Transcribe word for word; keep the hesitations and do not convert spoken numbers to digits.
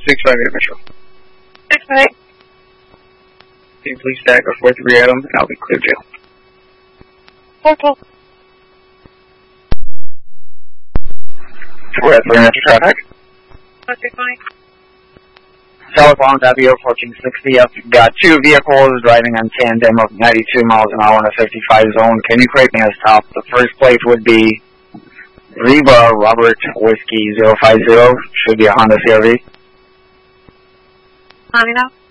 six five eight Metro. six five eight. Can you please stack a four three Adam, and I'll be clear jail. four two. We're at three Metro traffic. four three five. Southbound W approaching sixty. I've got two vehicles driving on tandem of ninety-two miles an hour in a fifty-five zone. Can you create me as top? The first plate would be Reba Robert Whiskey zero five zero. Should be a Honda C R V. Honda.